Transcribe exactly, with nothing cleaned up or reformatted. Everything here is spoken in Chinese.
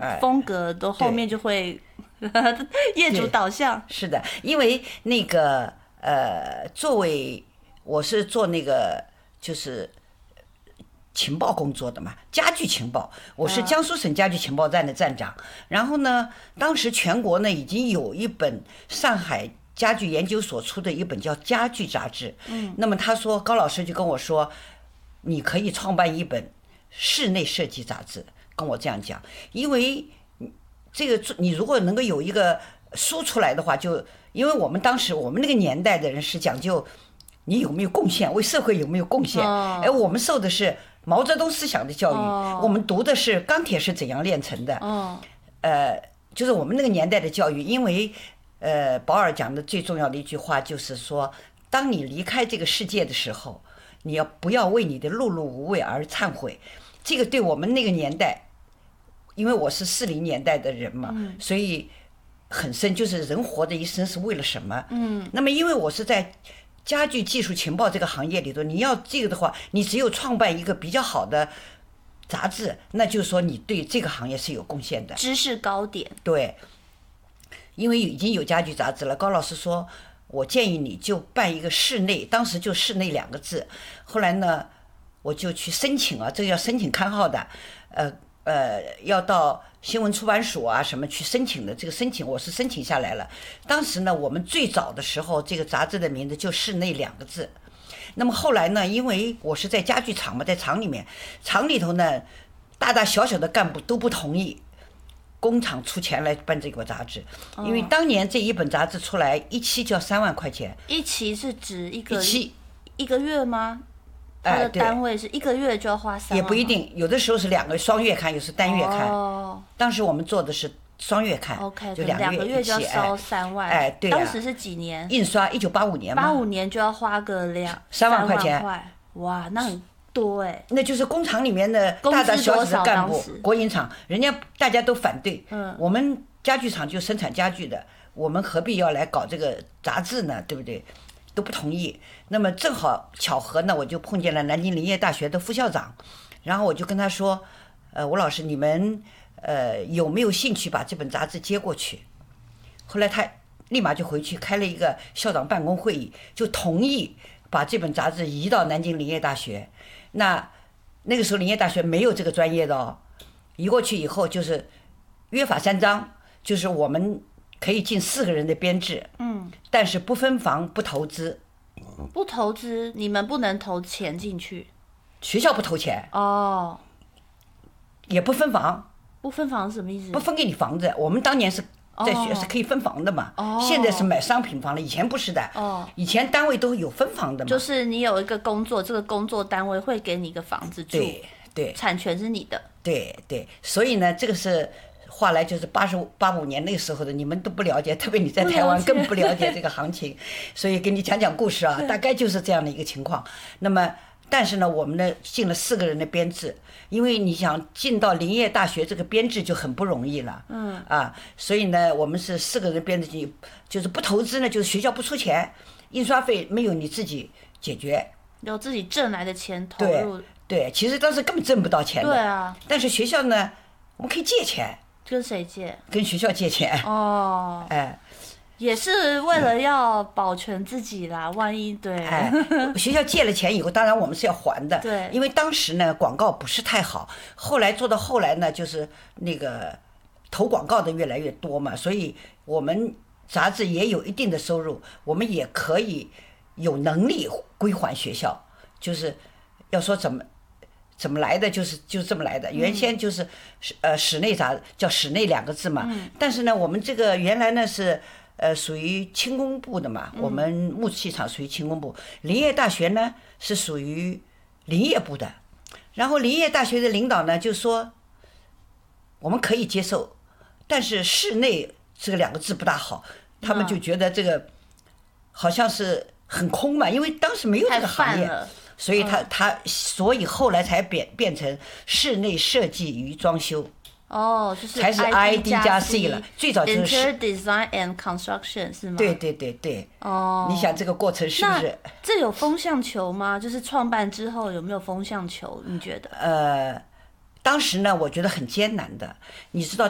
风格都后面就会业主导向。 是的，因为那个呃，作为我是做那个就是情报工作的嘛，家具情报，我是江苏省家具情报站的站长。然后呢，当时全国呢已经有一本上海家具研究所出的一本叫《家具》杂志。嗯，那么他说高老师就跟我说，你可以创办一本室内设计杂志，跟我这样讲，因为这个你如果能够有一个书出来的话，就因为我们当时我们那个年代的人是讲究你有没有贡献，为社会有没有贡献。哎，我们受的是毛泽东思想的教育，我们读的是钢铁是怎样炼成的。呃，就是我们那个年代的教育，因为呃，保尔讲的最重要的一句话就是说，当你离开这个世界的时候，你要不要为你的碌碌无为而忏悔？这个对我们那个年代，因为我是四零年代的人嘛，嗯、所以很深，就是人活的一生是为了什么？嗯，那么因为我是在家具技术情报这个行业里头，你要这个的话，你只有创办一个比较好的杂志，那就是说你对这个行业是有贡献的， 知识高点。 对，因为已经有家具杂志了，高老师说，我建议你就办一个室内，当时就室内两个字。后来呢，我就去申请啊，这个要申请刊号的，呃呃，要到新闻出版署啊什么去申请的。这个申请我是申请下来了。当时呢，我们最早的时候，这个杂志的名字就室内两个字。那么后来呢，因为我是在家具厂嘛，在厂里面，厂里头呢，大大小小的干部都不同意工厂出钱来办这个杂志，因为当年这一本杂志出来一期就要三万块钱。 一期是指一个一期一个月吗？它的单位是一个月就要花三万？ 也不一定，有的时候是两个双月刊，有时单月刊。 哦， 当时我们做的是双月刊 ，OK， 就两个月就要烧三万。 哎，对呀、啊。 当时是几年？ 印刷一九八五年嘛。 八五年就要花个两三万块钱。 哇，那很多哎、欸。 那就是工厂里面的大大小小的干部，国营厂，人家大家都反对。嗯。我们家具厂就生产家具的，我们何必要来搞这个杂志呢？对不对？都不同意。那么正好巧合呢，我就碰见了南京林业大学的副校长，然后我就跟他说，呃，吴老师，你们呃有没有兴趣把这本杂志接过去？后来他立马就回去开了一个校长办公会议，就同意把这本杂志移到南京林业大学。那那个时候林业大学没有这个专业的哦，移过去以后就是约法三章，就是我们可以进四个人的编制，嗯，但是不分房不投资。 不投资，你们不能投钱进去。 学校不投钱哦， 也不分房。 不分房是什么意思？ 不分给你房子。我们当年是在学是可以分房的嘛，哦、现在是买商品房了，以前不是的。哦，以前单位都有分房的嘛。 就是你有一个工作，这个工作单位会给你一个房子住， 对对， 产权是你的。 对对，所以呢，这个是。话来就是八十八五年那个时候的，你们都不了解，特别你在台湾更不了解这个行情，所以给你讲讲故事啊，大概就是这样的一个情况。那么，但是呢，我们呢进了四个人的编制，因为你想进到林业大学这个编制就很不容易了，嗯啊，所以呢，我们是四个人编制进，就是不投资呢，就是学校不出钱，印刷费没有你自己解决， 有自己挣来的钱投入。 对对，其实当时根本挣不到钱的， 对啊， 但是学校呢，我们可以借钱。 跟谁借？ 跟学校借钱。 哦， 哎， 也是为了要保全自己啦，嗯、万一对。 哎，学校借了钱以后，当然我们是要还的。 对。 因为当时呢，广告不是太好，后来做到后来呢，就是那个投广告的越来越多嘛，所以我们杂志也有一定的收入，我们也可以有能力归还学校。就是要说怎么。怎么来的就是就是这么来的，原先就是呃室内杂叫室内两个字嘛，嗯、但是呢，我们这个原来呢是呃属于轻工部的嘛，嗯、我们木器厂属于轻工部，林业大学呢是属于林业部的，然后林业大学的领导呢就说我们可以接受，但是室内这个两个字不大好，他们就觉得这个好像是很空嘛，因为当时没有这个行业。所以他他所以后来才变变成室内设计与装修， 哦，就是才是 I D 加 C 了。最早就是 Interior Design and Construction 是吗？ 对对对对。 哦， 你想这个过程是不是？ 这有风向球吗？就是创办之后有没有风向球？你觉得？ 呃，当时呢，我觉得很艰难的。你知道，